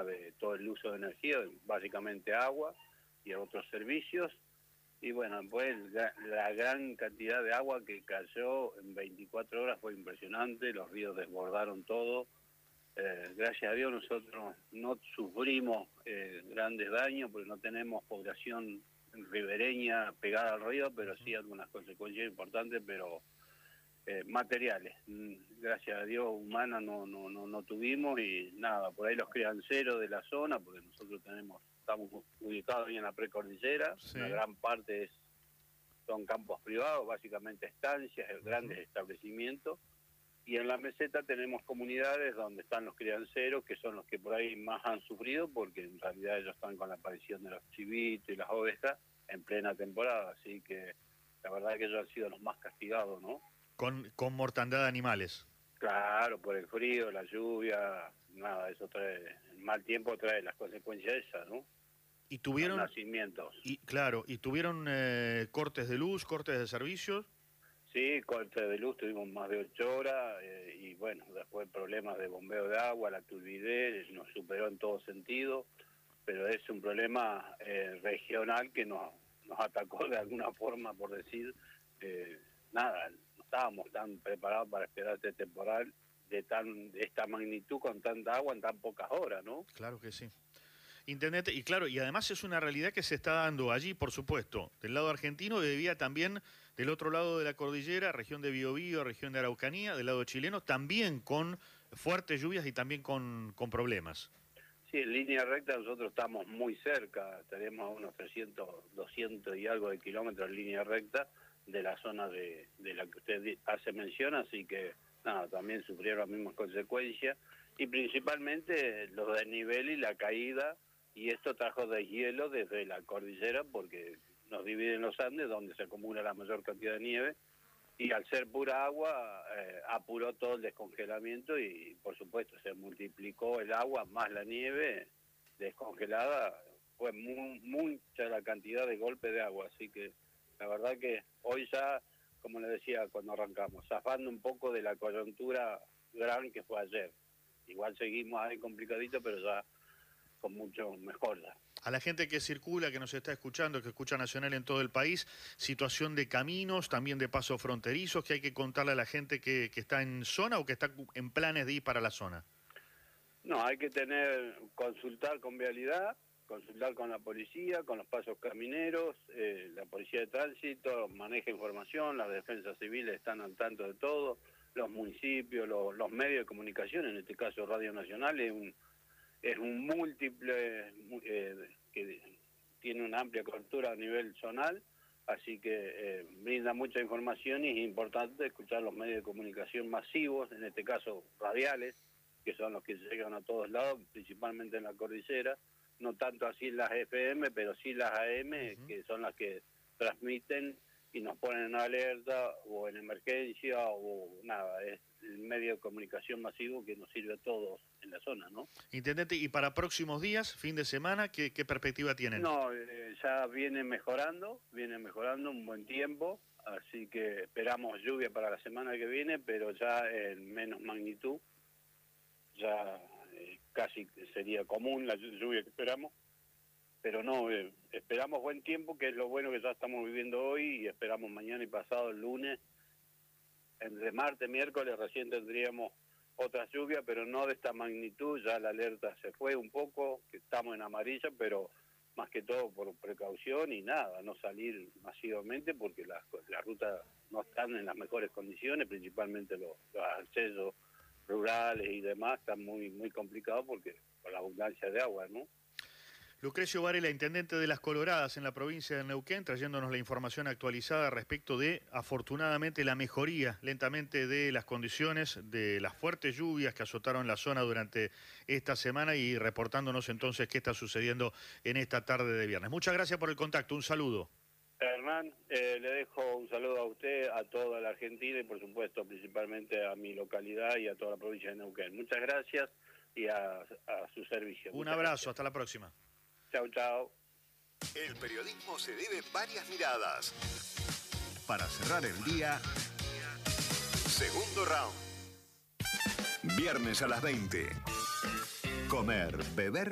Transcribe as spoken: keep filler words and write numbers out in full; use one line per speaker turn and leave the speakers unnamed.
tema de todo el uso de energía, básicamente agua y otros servicios. Y bueno, pues la gran cantidad de agua que cayó en veinticuatro horas fue impresionante, los ríos desbordaron todo. Eh, gracias a Dios nosotros no sufrimos eh, grandes daños porque no tenemos población ribereña pegada al río, pero sí algunas consecuencias importantes, pero eh, materiales. Gracias a Dios humanas no, no, no, no tuvimos y nada, por ahí los crianceros de la zona, porque nosotros tenemos estamos ubicados ahí en la precordillera, sí. Una gran parte es, son campos privados, básicamente estancias, uh-huh. Grandes establecimientos, y en la meseta tenemos comunidades donde están los crianceros, que son los que por ahí más han sufrido, porque en realidad ellos están con la aparición de los chivitos y las ovejas en plena temporada, así que la verdad es que ellos han sido los más castigados, ¿no?
Con, con mortandad de animales.
Claro, por el frío, la lluvia, nada, eso trae, el mal tiempo trae las consecuencias esas, ¿no?
Y tuvieron
los nacimientos.
Y claro, y tuvieron eh, cortes de luz, cortes de servicios.
Sí, cortes de luz, tuvimos más de ocho horas eh, y bueno, después problemas de bombeo de agua, la turbidez nos superó en todo sentido, pero es un problema eh, regional que nos, nos atacó de alguna forma, por decir, eh, nada, no estábamos tan preparados para esperar este temporal de tan de esta magnitud con tanta agua en tan pocas horas, ¿no?
Claro que sí. Intendente, y claro, y además es una realidad que se está dando allí, por supuesto, del lado argentino, debía también del otro lado de la cordillera, región de Biobío, región de Araucanía, del lado chileno, también con fuertes lluvias y también con, con problemas.
Sí, en línea recta nosotros estamos muy cerca, tenemos a unos trescientos, doscientos y algo de kilómetros en línea recta de la zona de, de la que usted hace mención, así que nada, también sufrieron las mismas consecuencias, y principalmente los desniveles y la caída. Y esto trajo deshielo desde la cordillera porque nos dividen los Andes, donde se acumula la mayor cantidad de nieve, y al ser pura agua eh, apuró todo el descongelamiento y por supuesto se multiplicó el agua más la nieve descongelada, fue muy, mucha la cantidad de golpes de agua, así que la verdad que hoy ya, como le decía cuando arrancamos, zafando un poco de la coyuntura gran que fue ayer. Igual seguimos ahí complicadito, pero ya con mucho mejor.
A la gente que circula, que nos está escuchando, que escucha Nacional en todo el país, situación de caminos, también de pasos fronterizos, que hay que contarle a la gente que, que está en zona o que está en planes de ir para la zona.
No, hay que tener, consultar con vialidad, consultar con la policía, con los pasos camineros, eh, la policía de tránsito maneja información, las defensas civiles están al tanto de todo, los municipios, los, los medios de comunicación, en este caso Radio Nacional, es un es un múltiple eh, que tiene una amplia cobertura a nivel zonal, así que eh, brinda mucha información y es importante escuchar los medios de comunicación masivos, en este caso radiales, que son los que llegan a todos lados, principalmente en la cordillera, no tanto así las F M, pero sí las A M, uh-huh. Que son las que transmiten y nos ponen en alerta o en emergencia o nada, es el medio de comunicación masivo que nos sirve a todos en la zona, ¿no?
Intendente, ¿y para próximos días, fin de semana, qué, qué perspectiva tienen?
No, eh, ya viene mejorando, viene mejorando un buen tiempo, así que esperamos lluvia para la semana que viene, pero ya en menos magnitud, ya eh, casi sería común la lluvia que esperamos, pero no, eh, esperamos buen tiempo, que es lo bueno que ya estamos viviendo hoy, y esperamos mañana y pasado el lunes, entre martes, miércoles recién tendríamos otra lluvia, pero no de esta magnitud, ya la alerta se fue un poco, que estamos en amarilla, pero más que todo por precaución y nada, no salir masivamente porque las, las rutas no están en las mejores condiciones, principalmente los, los accesos rurales y demás están muy muy complicados porque por la abundancia de agua, ¿no?
Lucrecio Varela, intendente de Las Coloradas en la provincia de Neuquén, trayéndonos la información actualizada respecto de, afortunadamente, la mejoría lentamente de las condiciones, de las fuertes lluvias que azotaron la zona durante esta semana y reportándonos entonces qué está sucediendo en esta tarde de viernes. Muchas gracias por el contacto, un saludo.
Hernán, eh, le dejo un saludo a usted, a toda la Argentina y por supuesto principalmente a mi localidad y a toda la provincia de Neuquén. Muchas gracias y a, a su servicio.
Un
Muchas
abrazo,
gracias.
Hasta la próxima.
Chau, chau.
El periodismo se debe varias miradas. Para cerrar el día, segundo round. Viernes a las veinte. Comer, beber